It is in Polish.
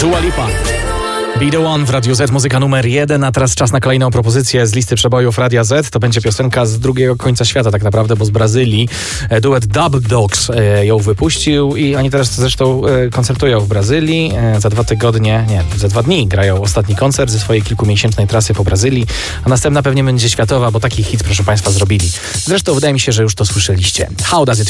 Dua Lipa. Be the One w Radiu Z, muzyka numer 1, a teraz czas na kolejną propozycję z listy przebojów Radia Z. To będzie piosenka z drugiego końca świata tak naprawdę, bo z Brazylii. Duet Double Dogs ją wypuścił i oni teraz zresztą koncertują w Brazylii. Za 2 dni grają ostatni koncert ze swojej kilkumiesięcznej trasy po Brazylii, a następna pewnie będzie światowa, bo taki hit, proszę Państwa, zrobili. Zresztą wydaje mi się, że już to słyszeliście. How Does It